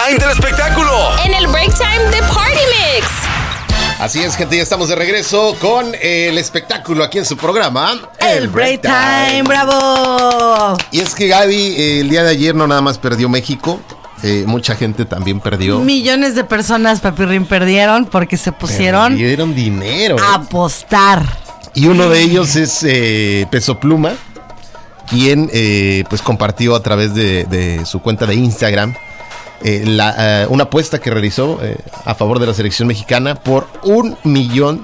time del espectáculo. En el break time de Party Mix. Así es, gente, ya estamos de regreso con el espectáculo aquí en su programa, El Break Time, bravo. Y es que Gaby, el día de ayer no nada más perdió México, mucha gente también perdió. Millones de personas, Papirrín, perdieron porque se pusieron Perdieron dinero. a apostar. Y uno de ellos es Peso Pluma, quien pues compartió a través de su cuenta de Instagram una apuesta que realizó a favor de la selección mexicana por $1 millón.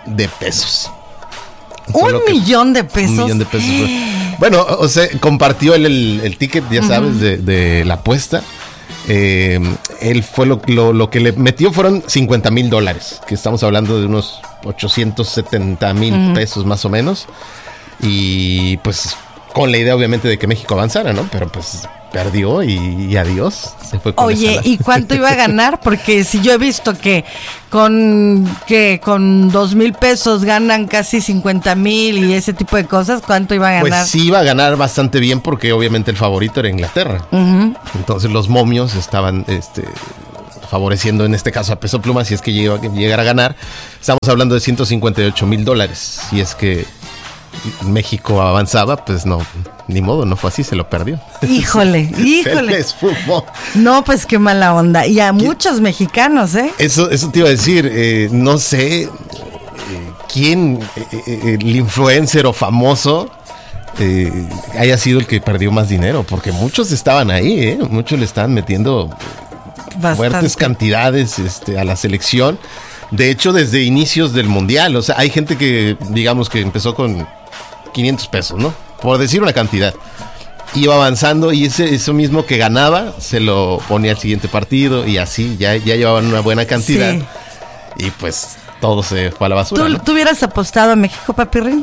¿Un millón de pesos? $1 millón. Bueno, o sea, compartió el ticket, ya sabes, de la apuesta. Él fue lo que le metió fueron $50,000, que estamos hablando de unos 870,000 pesos más o menos. Y pues con la idea obviamente de que México avanzara, ¿no? Pero pues perdió y adiós. Se fue con Oye, ¿y cuánto iba a ganar? Porque si yo he visto que con 2,000 pesos ganan casi 50,000 y ese tipo de cosas, ¿cuánto iba a ganar? Pues sí iba a ganar bastante bien porque obviamente el favorito era Inglaterra. Entonces los momios estaban favoreciendo en este caso a Peso Pluma si es que llegara a ganar. Estamos hablando de $158,000. Si es que México avanzaba, pues no, ni modo, no fue así, se lo perdió. Híjole. Se les fumó. No, pues qué mala onda. Y a muchos mexicanos, ¿eh? Eso te iba a decir, no sé quién, el influencer o famoso haya sido el que perdió más dinero, porque muchos estaban ahí, muchos le estaban metiendo fuertes cantidades a la selección. De hecho, desde inicios del mundial, o sea, hay gente que, digamos, que empezó con 500 pesos, ¿no? Por decir una cantidad. Iba avanzando y eso mismo que ganaba se lo ponía al siguiente partido y así ya llevaban una buena cantidad. Sí. Y pues todo se fue a la basura, ¿no? ¿Tú hubieras apostado a México, Papirrín?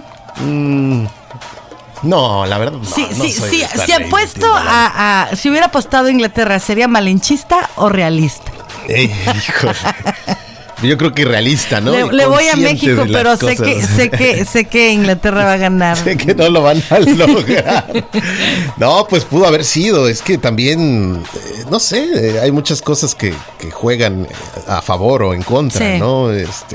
No, la verdad no. Sí, no soy sí. de estar Si ahí apuesto metiendo si hubiera apostado a Inglaterra, ¿sería malinchista o realista? híjole. Yo creo que realista, ¿no? Le voy a México, pero sé que Inglaterra va a ganar. Sé que no lo van a lograr. No, pues pudo haber sido. Es que también, no sé, hay muchas cosas que juegan a favor o en contra, sí, ¿no?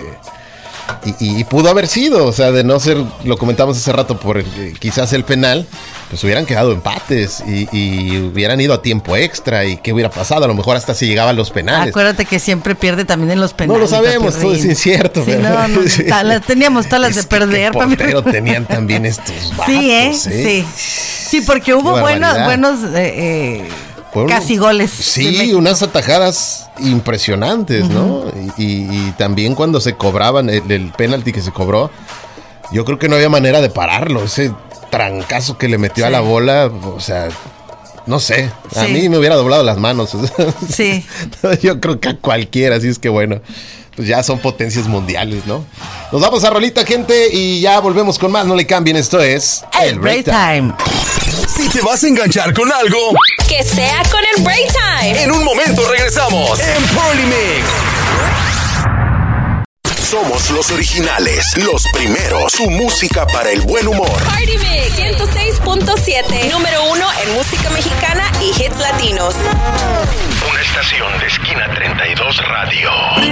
Y pudo haber sido, o sea, de no ser, lo comentamos hace rato, por quizás el penal, pues hubieran quedado empates y hubieran ido a tiempo extra. ¿Y qué hubiera pasado? A lo mejor hasta se llegaba a los penales. Acuérdate que siempre pierde también en los penales. No lo sabemos, todo es incierto. Sí, sí. Teníamos todas de perder. Pero tenían también estos vatos, Sí. Sí, porque hubo buenos casi goles. Sí, unas atajadas impresionantes, ¿no? Y también cuando se cobraban el penalti que se cobró, yo creo que no había manera de pararlo. Ese trancazo que le metió a la bola, o sea, no sé, a mí me hubiera doblado las manos. Sí. Yo creo que a cualquiera, así es que bueno, pues ya son potencias mundiales, ¿no? Nos vamos a rolita, gente, y ya volvemos con más. No le cambien, esto es el Break Time. Si te vas a enganchar con algo, que sea con el Break Time. En un momento regresamos en Party Mix. Somos los originales, los primeros, su música para el buen humor. Party Mix 106.7, número 1 en música mexicana y hits latinos. Una estación de Esquina 32 Radio.